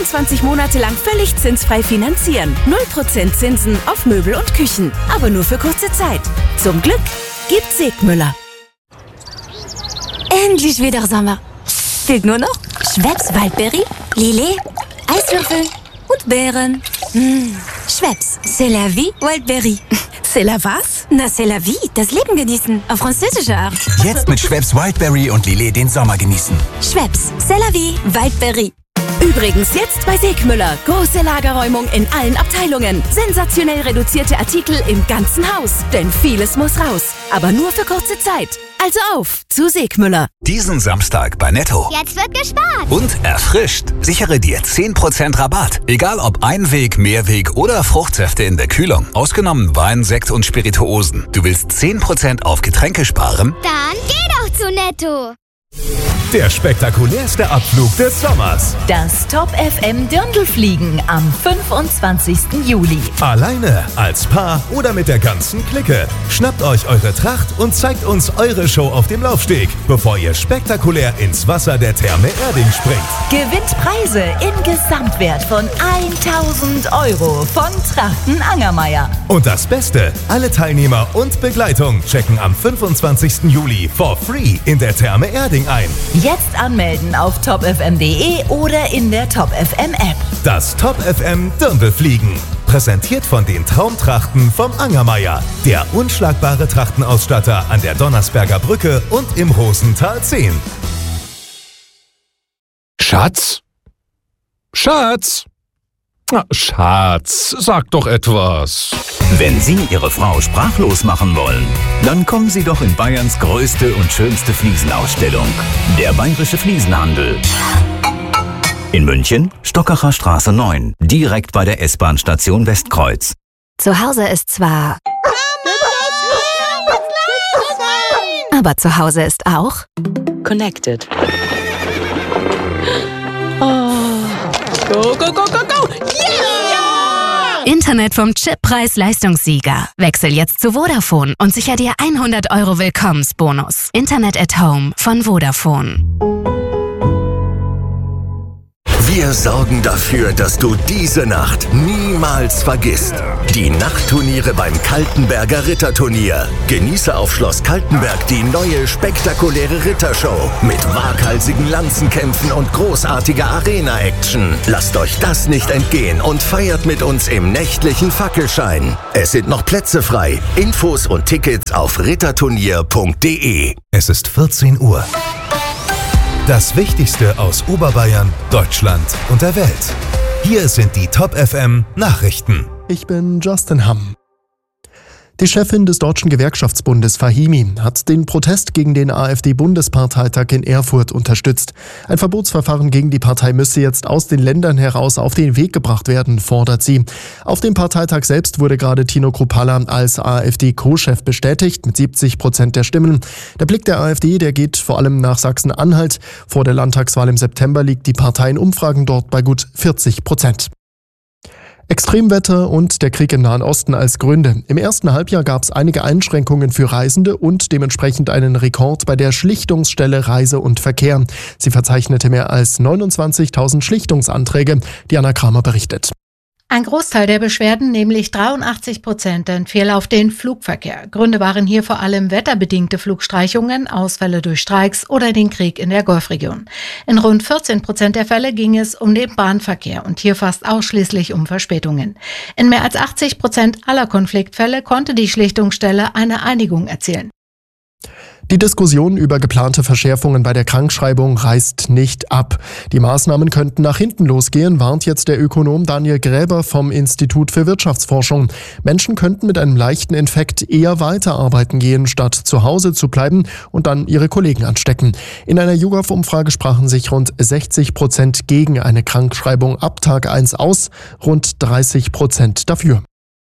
24 Monate lang völlig zinsfrei finanzieren. 0% Zinsen auf Möbel und Küchen. Aber nur für kurze Zeit. Zum Glück gibt's Segmüller. Endlich wieder Sommer. Fehlt nur noch Schweppes Waldberry, Lillet, Eiswürfel und Beeren. Schweppes, c'est la vie, Waldberry. C'est la was? Na, c'est la vie, das Leben genießen, auf französische Art. Jetzt mit Schweppes Wildberry und Lillet den Sommer genießen. Schweppes, c'est la vie, Waldberry. Übrigens jetzt bei Segmüller. Große Lagerräumung in allen Abteilungen. Sensationell reduzierte Artikel im ganzen Haus. Denn vieles muss raus. Aber nur für kurze Zeit. Also auf zu Segmüller. Diesen Samstag bei Netto. Jetzt wird gespart. Und erfrischt. Sichere dir 10% Rabatt. Egal ob Einweg, Mehrweg oder Fruchtsäfte in der Kühlung. Ausgenommen Wein, Sekt und Spirituosen. Du willst 10% auf Getränke sparen? Dann geh doch zu Netto. Der spektakulärste Abflug des Sommers. Das Top FM Dirndlfliegen am 25. Juli. Alleine, als Paar oder mit der ganzen Clique. Schnappt euch eure Tracht und zeigt uns eure Show auf dem Laufsteg, bevor ihr spektakulär ins Wasser der Therme Erding springt. Gewinnt Preise im Gesamtwert von 1.000 € von Trachten Angermeier. Und das Beste, alle Teilnehmer und Begleitung checken am 25. Juli for free in der Therme Erding ein. Jetzt anmelden auf topfm.de oder in der Top FM App. Das Top FM Dirndlfliegen. Präsentiert von den Traumtrachten vom Angermeier. Der unschlagbare Trachtenausstatter an der Donnersberger Brücke und im Rosental 10. Schatz? Schatz? Schatz, sag doch etwas. Wenn Sie Ihre Frau sprachlos machen wollen, dann kommen Sie doch in Bayerns größte und schönste Fliesenausstellung. Der Bayerische Fliesenhandel. In München, Stockacher Straße 9, direkt bei der S-Bahn-Station Westkreuz. Zu Hause ist zwar... Aber zu Hause ist auch... Connected. Oh. Go, go, go, go, go! Yeah! Internet vom Chip-Preis-Leistungssieger. Wechsel jetzt zu Vodafone und sicher dir 100 € Willkommensbonus. Internet at Home von Vodafone. Wir sorgen dafür, dass du diese Nacht niemals vergisst. Die Nachtturniere beim Kaltenberger Ritterturnier. Genieße auf Schloss Kaltenberg die neue spektakuläre Rittershow mit waghalsigen Lanzenkämpfen und großartiger Arena-Action. Lasst euch das nicht entgehen und feiert mit uns im nächtlichen Fackelschein. Es sind noch Plätze frei. Infos und Tickets auf ritterturnier.de. Es ist 14 Uhr. Das Wichtigste aus Oberbayern, Deutschland und der Welt. Hier sind die Top FM Nachrichten. Ich bin Justin Hamm. Die Chefin des Deutschen Gewerkschaftsbundes Fahimi hat den Protest gegen den AfD-Bundesparteitag in Erfurt unterstützt. Ein Verbotsverfahren gegen die Partei müsse jetzt aus den Ländern heraus auf den Weg gebracht werden, fordert sie. Auf dem Parteitag selbst wurde gerade Tino Kruppalla als AfD-Co-Chef bestätigt mit 70% der Stimmen. Der Blick der AfD, der geht vor allem nach Sachsen-Anhalt. Vor der Landtagswahl im September liegt die Partei in Umfragen dort bei gut 40%. Extremwetter und der Krieg im Nahen Osten als Gründe. Im ersten Halbjahr gab es einige Einschränkungen für Reisende und dementsprechend einen Rekord bei der Schlichtungsstelle Reise und Verkehr. Sie verzeichnete mehr als 29.000 Schlichtungsanträge. Diana Kramer berichtet. Ein Großteil der Beschwerden, nämlich 83%, entfiel auf den Flugverkehr. Gründe waren hier vor allem wetterbedingte Flugstreichungen, Ausfälle durch Streiks oder den Krieg in der Golfregion. In rund 14% der Fälle ging es um den Bahnverkehr und hier fast ausschließlich um Verspätungen. In mehr als 80% aller Konfliktfälle konnte die Schlichtungsstelle eine Einigung erzielen. Die Diskussion über geplante Verschärfungen bei der Krankschreibung reißt nicht ab. Die Maßnahmen könnten nach hinten losgehen, warnt jetzt der Ökonom Daniel Gräber vom Institut für Wirtschaftsforschung. Menschen könnten mit einem leichten Infekt eher weiterarbeiten gehen, statt zu Hause zu bleiben und dann ihre Kollegen anstecken. In einer YouGov-Umfrage sprachen sich rund 60% gegen eine Krankschreibung ab Tag 1 aus, rund 30% dafür.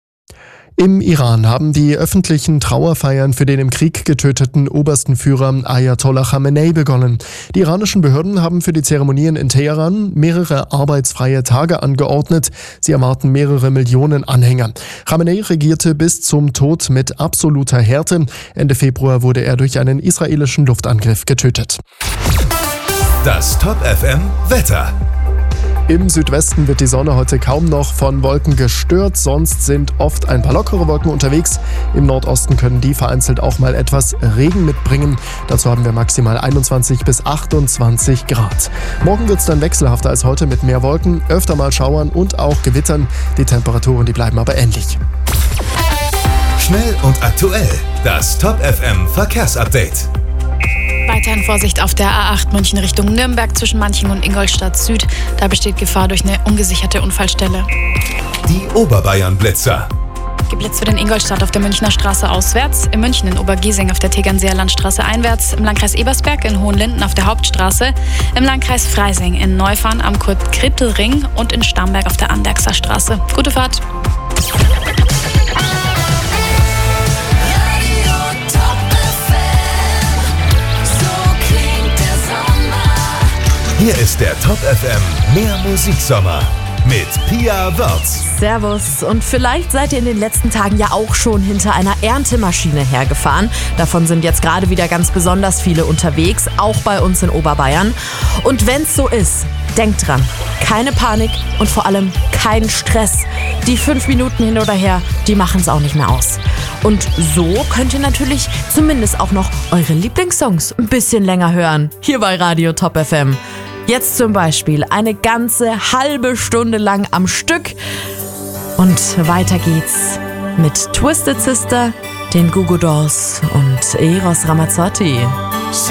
Im Iran haben die öffentlichen Trauerfeiern für den im Krieg getöteten obersten Führer Ayatollah Khamenei begonnen. Die iranischen Behörden haben für die Zeremonien in Teheran mehrere arbeitsfreie Tage angeordnet. Sie erwarten mehrere Millionen Anhänger. Khamenei regierte bis zum Tod mit absoluter Härte. Ende Februar wurde er durch einen israelischen Luftangriff getötet. Das Top FM Wetter. Im Südwesten wird die Sonne heute kaum noch von Wolken gestört, sonst sind oft ein paar lockere Wolken unterwegs. Im Nordosten können die vereinzelt auch mal etwas Regen mitbringen. Dazu haben wir maximal 21 bis 28 Grad. Morgen wird es dann wechselhafter als heute mit mehr Wolken, öfter mal Schauern und auch Gewittern. Die Temperaturen, die bleiben aber ähnlich. Schnell und aktuell. Das Top FM Verkehrsupdate. Weiterhin Vorsicht auf der A8 München Richtung Nürnberg zwischen Manching und Ingolstadt Süd. Da besteht Gefahr durch eine ungesicherte Unfallstelle. Die Oberbayern-Blitzer. Geblitzt wird in Ingolstadt auf der Münchner Straße auswärts, in München in Obergiesing auf der Tegernseer Landstraße einwärts, im Landkreis Ebersberg in Hohenlinden auf der Hauptstraße, im Landkreis Freising in Neufahren am Kurt-Krittel-Ring und in Starnberg auf der Anderxer Straße. Gute Fahrt! Hier ist der Top FM Mehr Musiksommer mit Pia Wörz. Servus. Und vielleicht seid ihr in den letzten Tagen ja auch schon hinter einer Erntemaschine hergefahren. Davon sind jetzt gerade wieder ganz besonders viele unterwegs, auch bei uns in Oberbayern. Und wenn's so ist, denkt dran, keine Panik und vor allem kein Stress. Die 5 Minuten hin oder her, die machen's auch nicht mehr aus. Und so könnt ihr natürlich zumindest auch noch eure Lieblingssongs ein bisschen länger hören. Hier bei Radio Top FM. Jetzt zum Beispiel eine ganze halbe Stunde lang am Stück. Und weiter geht's mit Twisted Sister, den Goo Goo Dolls und Eros Ramazzotti.